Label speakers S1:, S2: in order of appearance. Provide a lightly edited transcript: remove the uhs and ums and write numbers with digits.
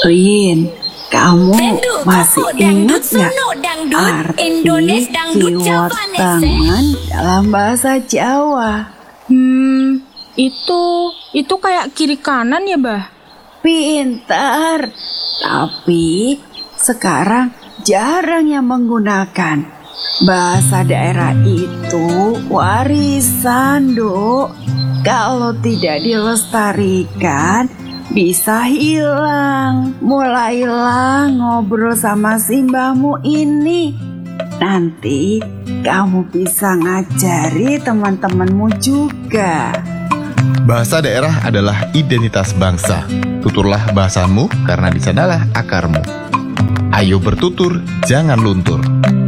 S1: Lin, kamu masih ingat gak arti kiwat tangan dalam bahasa Jawa?
S2: Itu kayak kiri kanan ya, Bah?
S1: Pintar, tapi sekarang jarang yang menggunakan. Bahasa daerah itu warisan, Dok. Kalau tidak dilestarikan, bisa hilang. Mulailah ngobrol sama simbahmu ini. Nanti kamu bisa ngajari teman-temanmu juga.
S3: Bahasa daerah adalah identitas bangsa. Tuturlah bahasamu karena di sanalah akarmu. Ayo bertutur, jangan luntur.